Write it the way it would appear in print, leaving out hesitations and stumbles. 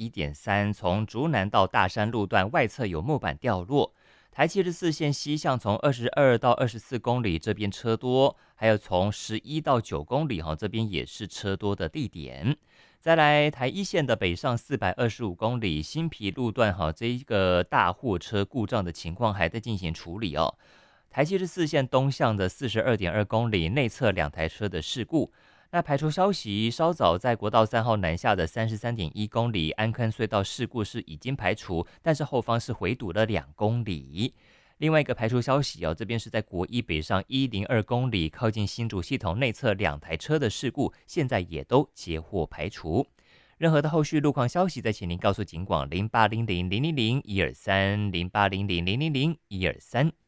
1.3，从竹南到大山路段外侧有木板掉落。台七十四线西向从22到24公里这边车多，还有从11到9公里这边也是车多的地点。再来台一线的北上425公里新皮路段这一个大货车故障的情况还在进行处理哦。台七十四线东向的42.2公里内侧2台车的事故。那排除消息，稍早在国道3号南下的33.1公里安坑隧道事故是已经排除，但是后方是回堵了2公里。另外一个排除消息这边是在国一北上102公里靠近新竹系统内侧2台车的事故，现在也都接获排除。任何的后续路况消息，再请您告诉警广08000001230800000123。